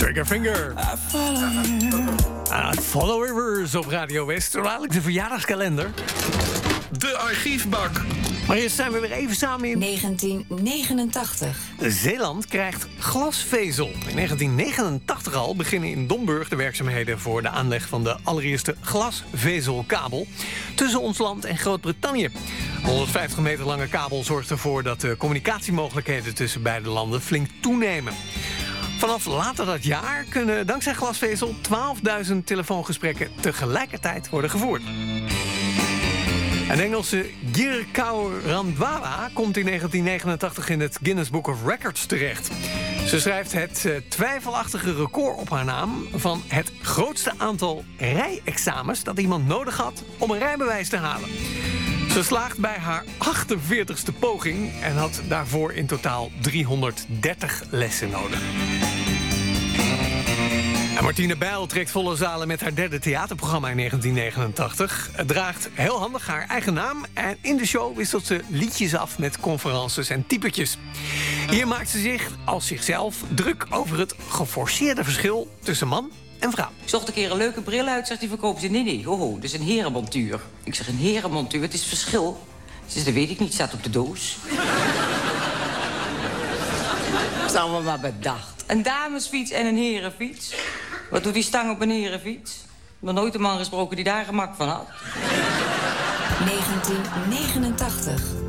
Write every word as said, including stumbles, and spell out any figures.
Triggerfinger. Uh, Follow Rivers op Radio West. Eigenlijk de verjaardagskalender. De archiefbak. Maar eerst zijn we weer even samen in... negentien negenentachtig. Zeeland krijgt glasvezel. In negentien negenentachtig al beginnen in Domburg de werkzaamheden... voor de aanleg van de allereerste glasvezelkabel... tussen ons land en Groot-Brittannië. Een honderdvijftig meter lange kabel zorgt ervoor... dat de communicatiemogelijkheden tussen beide landen flink toenemen. Vanaf later dat jaar kunnen dankzij glasvezel... twaalfduizend telefoongesprekken tegelijkertijd worden gevoerd. Een Engelse Girkaur Randhawa komt in negentien negenentachtig in het Guinness Book of Records terecht. Ze schrijft het uh, twijfelachtige record op haar naam... van het grootste aantal rijexamens dat iemand nodig had om een rijbewijs te halen. Ze slaagt bij haar achtenveertigste poging... en had daarvoor in totaal driehonderddertig lessen nodig. En Martine Bijl trekt volle zalen met haar derde theaterprogramma in negentien negenentachtig. Het draagt heel handig haar eigen naam... en in de show wisselt ze liedjes af met conferences en typetjes. Hier maakt ze zich als zichzelf druk over het geforceerde verschil... tussen man en vrouw. Ik zocht een keer een leuke bril uit, zegt die verkoper ze. Nee, nee, ho, ho, dat is een herenmontuur. Ik zeg, een herenmontuur, het is verschil. Ze zegt, dat weet ik niet, staat op de doos. Dat is allemaal maar bedacht. Een damesfiets en een herenfiets. Wat doet die stang op een herenfiets? Nog nooit een man gesproken die daar gemak van had. negentien negenentachtig.